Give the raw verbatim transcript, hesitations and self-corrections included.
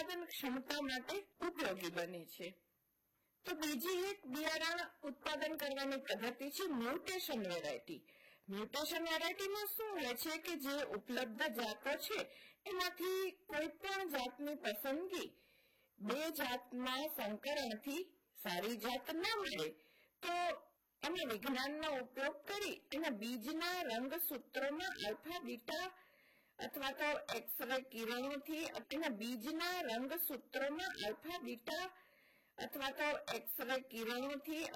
ઉત્પાદન ક્ષમતા માટે ઉપયોગી બને છે. તો બીજી એક બિયારણ ઉત્પાદન કરવાની પદ્ધતિ છે મ્યુટેશન વેરાયટી. મ્યુટેશન વેરાયટીમાં શું હોય છે કે જે ઉપલબ્ધ જાતો છે એમાંથી કોઈ પણ જાતની પસંદગી બે જાતના સંકરણથી સારી જાત ના મળે તો અમે વિજ્ઞાનનો ઉપયોગ કરી એના બીજના રંગસૂત્રોમાં આલ્ફા બીટા અથવા તો એક્સરે કિરણોથી એના બીજના રંગસૂત્રોમાં આલ્ફા બીટા અથવા તો એક્સરે કિરણોથી